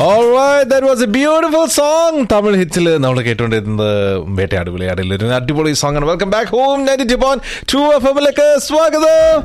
Alright, that was a beautiful song. Tamil hits നമ്മൾ കേട്ടുകൊണ്ടിരുന്നത് വേട്ടയാട് വിളയാടിൽ ഒരു അടിപൊളി സോങ് ആണ്. വെൽക്കം ബാക്ക് ഹോം 92.2 FM-ലേക്ക് സ്വാഗതം.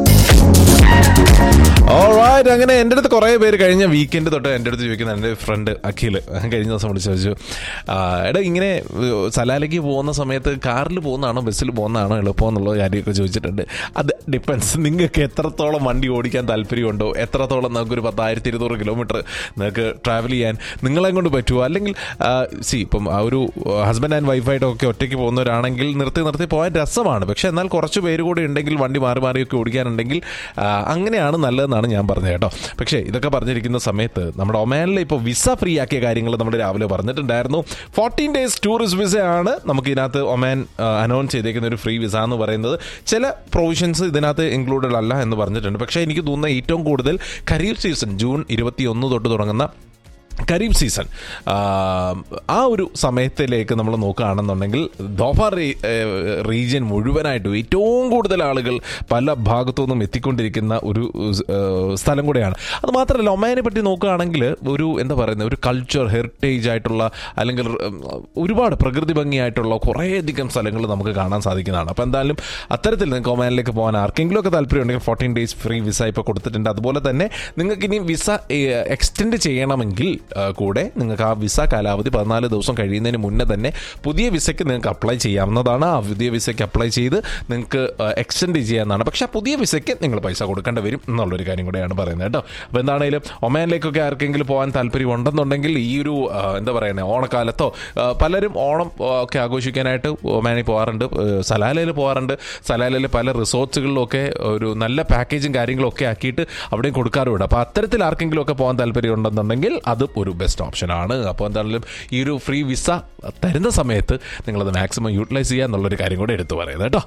ഓൾറൈറ്റ്, അങ്ങനെ എൻ്റെ അടുത്ത് കുറേ പേര് കഴിഞ്ഞ വീക്കെൻഡ് തൊട്ട് എൻ്റെ അടുത്ത് ചോദിക്കുന്ന എൻ്റെ ഫ്രണ്ട് അഖിൽ കഴിഞ്ഞ ദിവസം വിളിച്ച് ചോദിച്ചു, എടാ ഇങ്ങനെ സലാലയ്ക്ക് പോകുന്ന സമയത്ത് കാറിൽ പോകുന്നതാണോ ബസ്സിൽ പോകുന്നതാണോ എളുപ്പം എന്നുള്ള കാര്യമൊക്കെ ചോദിച്ചിട്ടുണ്ട്. അത് ഡിപ്പെൻസ്, നിങ്ങൾക്ക് എത്രത്തോളം വണ്ടി ഓടിക്കാൻ താല്പര്യമുണ്ടോ, എത്രത്തോളം നമുക്കൊരു 10,200 കിലോമീറ്റർ നിങ്ങൾക്ക് ട്രാവൽ ചെയ്യാൻ നിങ്ങളെ കൊണ്ട് പറ്റുമോ, അല്ലെങ്കിൽ ഇപ്പം ആ ഒരു ഹസ്ബൻഡ് ആൻഡ് വൈഫായിട്ടൊക്കെ ഒറ്റയ്ക്ക് പോകുന്നവരാണെങ്കിൽ നിർത്തി പോകാൻ രസമാണ്. പക്ഷേ എന്നാൽ കുറച്ച് പേര് കൂടി ഉണ്ടെങ്കിൽ വണ്ടി മാറിയൊക്കെ ഓടിക്കാനുണ്ടെങ്കിൽ അങ്ങനെയാണ് നല്ലതെന്നാണ് ഞാൻ പറഞ്ഞത് കേട്ടോ. പക്ഷേ ഇതൊക്കെ പറഞ്ഞിരിക്കുന്ന സമയത്ത് നമ്മുടെ ഒമാനിൽ ഇപ്പോൾ വിസ ഫ്രീ ആക്കിയ കാര്യങ്ങൾ നമ്മൾ രാവിലെ പറഞ്ഞിട്ടുണ്ടായിരുന്നു. 14 days ടൂറിസ്റ്റ് വിസയാണ് നമുക്ക് ഇതിനകത്ത് ഒമാൻ അനൗൺസ് ചെയ്തേക്കുന്ന ഒരു ഫ്രീ വിസ എന്ന് പറയുന്നത്. ചില പ്രൊവിഷൻസ് ഇതിനകത്ത് ഇൻക്ലൂഡഡ് അല്ല എന്ന് പറഞ്ഞിട്ടുണ്ട്. പക്ഷേ എനിക്ക് തോന്നുന്ന ഏറ്റവും കൂടുതൽ ഖരീഫ് സീസൺ ജൂൺ 21 തൊട്ട് തുടങ്ങുന്ന ഖരീഫ് സീസൺ ആ ഒരു സമയത്തിലേക്ക് നമ്മൾ നോക്കുകയാണെന്നുണ്ടെങ്കിൽ ദോഫ റീജിയൻ മുഴുവനായിട്ടും ഏറ്റവും കൂടുതൽ ആളുകൾ പല ഭാഗത്തുനിന്നും എത്തിക്കൊണ്ടിരിക്കുന്ന ഒരു സ്ഥലം കൂടെയാണ്. അത് മാത്രമല്ല, ഒമാനെ പറ്റി നോക്കുകയാണെങ്കിൽ ഒരു എന്താ പറയുന്നത്, ഒരു കൾച്ചർ ഹെറിറ്റേജ് ആയിട്ടുള്ള അല്ലെങ്കിൽ ഒരുപാട് പ്രകൃതി ഭംഗിയായിട്ടുള്ള കുറേയധികം സ്ഥലങ്ങൾ നമുക്ക് കാണാൻ സാധിക്കുന്നതാണ്. അപ്പോൾ എന്തായാലും അത്തരത്തിൽ നിങ്ങൾക്ക് ഒമാനിലേക്ക് പോകാൻ ആർക്കെങ്കിലും ഒക്കെ താല്പര്യമുണ്ടെങ്കിൽ 14 days ഫ്രീ വിസ ഇപ്പോൾ കൊടുത്തിട്ടുണ്ട്. അതുപോലെ തന്നെ നിങ്ങൾക്ക് ഇനി വിസ എക്സ്റ്റെൻഡ് ചെയ്യണമെങ്കിൽ കൂടെ നിങ്ങൾക്ക് ആ വിസ കാലാവധി 14 ദിവസം കഴിയുന്നതിന് മുന്നേ തന്നെ പുതിയ വിസയ്ക്ക് നിങ്ങൾക്ക് അപ്ലൈ ചെയ്യാവുന്നതാണ്. ആ പുതിയ വിസയ്ക്ക് അപ്ലൈ ചെയ്ത് നിങ്ങൾക്ക് എക്സ്റ്റെൻഡ് ചെയ്യാവുന്നതാണ്. പക്ഷേ ആ പുതിയ വിസയ്ക്ക് നിങ്ങൾ പൈസ കൊടുക്കേണ്ടി വരും എന്നുള്ളൊരു കാര്യം കൂടെയാണ് പറയുന്നത് കേട്ടോ. അപ്പോൾ എന്താണെങ്കിലും ഒമാനിലേക്കൊക്കെ ആർക്കെങ്കിലും പോകാൻ താല്പര്യമുണ്ടെന്നുണ്ടെങ്കിൽ ഈ ഒരു എന്താ പറയുന്നത്, ഓണക്കാലത്തോ പലരും ഓണം ഒക്കെ ആഘോഷിക്കാനായിട്ട് ഒമാനിൽ പോകാറുണ്ട്, സലാലയിൽ പോകാറുണ്ട്. സലാലയിൽ പല റിസോർട്ട്സുകളിലൊക്കെ ഒരു നല്ല പാക്കേജും കാര്യങ്ങളൊക്കെ ആക്കിയിട്ട് അവിടെയും കൊടുക്കാറുണ്ട്. അപ്പോൾ അത്തരത്തിൽ ആർക്കെങ്കിലും ഒക്കെ പോകാൻ താല്പര്യമുണ്ടെന്നുണ്ടെങ്കിൽ അത് ഒരു ബെസ്റ്റ് ഓപ്ഷനാണ്. അപ്പോൾ എന്തായാലും ഈ ഒരു ഫ്രീ വിസ തരുന്ന സമയത്ത് നിങ്ങളത് മാക്സിമം യൂട്ടിലൈസ് ചെയ്യുക എന്നുള്ളൊരു കാര്യം കൂടെ എടുത്തു പറയുന്നത് കേട്ടോ.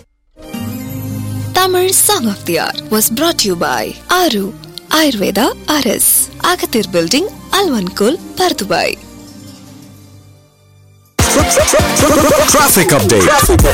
Tamil Song of the Hour was brought to you by Aru Ayurveda RS, Agathir Building, Alvankul, Pardubai. Traffic update.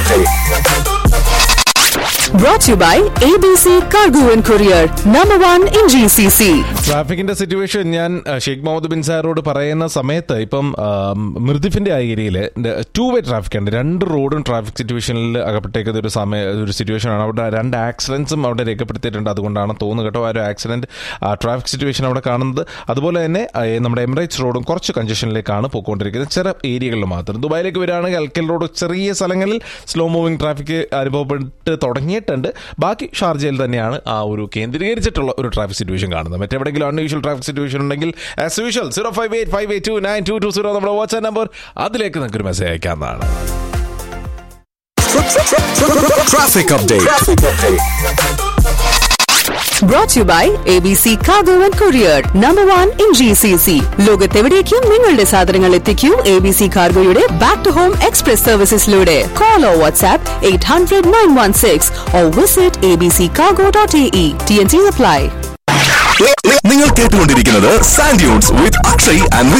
Brought to you by ABC Cargo and Courier, #1 in GCC. ട്രാഫിക്കിന്റെ situation ഞാൻ Sheikh Muhammad bin സാറോട് പറയുന്ന സമയത്ത് ഇപ്പം മിർദിഫിന്റെ ആ ഏരിയയിൽ 2-way traffic ഉണ്ട്. 2 റോഡും traffic സിറ്റുവേഷനിൽ അകപ്പെട്ടേക്കുന്ന ഒരു സിറ്റുവേഷനാണ്. അവിടെ 2 ആക്സിഡൻസും അവിടെ രേഖപ്പെടുത്തിയിട്ടുണ്ട്. അതുകൊണ്ടാണ് തോന്നുന്നു കേട്ടോ ആ ഒരു ആക്സിഡന്റ് ട്രാഫിക് സിറ്റുവേഷൻ അവിടെ കാണുന്നത്. അതുപോലെ തന്നെ നമ്മുടെ എമിറേറ്റ്സ് റോഡും കുറച്ച് കൺജഷനിലേക്കാണ് പോയിക്കൊണ്ടിരിക്കുന്നത്, ചില ഏരിയകളിൽ മാത്രം. ദുബായിലേക്ക് വരികയാണെങ്കിൽ അൽക്കൽ റോഡ് ചെറിയ സ്ഥലങ്ങളിൽ സ്ലോ മൂവിംഗ് ട്രാഫിക് അനുഭവപ്പെട്ട് തുടങ്ങിയിട്ടുണ്ട്. ബാക്കി ഷാർജയിൽ തന്നെയാണ് ആ ഒരു കേന്ദ്രീകരിച്ചിട്ടുള്ള ഒരു ട്രാഫിക് സിറ്റുവേഷൻ കാണുന്നത്. മറ്റെവിടെയെങ്കിലും അൺയൂഷ്വൽ ട്രാഫിക് സിറ്റുവേഷൻ ഉണ്ടെങ്കിൽ ആസ് യൂഷ്വൽ 058-582-9220 നമ്മുടെ വാട്സ്ആപ്പ് നമ്പർ, അതിലേക്ക് നിങ്ങൾക്ക് ഒരു മെസ്സേജ് അയക്കാവുന്നതാണ്. Traffic update. Brought to you by ABC Cargo and Courier, #1 in GCC. ലോകത്തെവിടേക്കും നിങ്ങളുടെ സാധനങ്ങൾ എത്തിക്കൂ ABC കാർഗോയുടെ back to home express സർവീസസിലൂടെ. Call or WhatsApp 800-916 or visit abccargo.ae. TNC apply. നിങ്ങൾ കേട്ടുകൊണ്ടിരിക്കുന്നത് sand dunes with Akshay and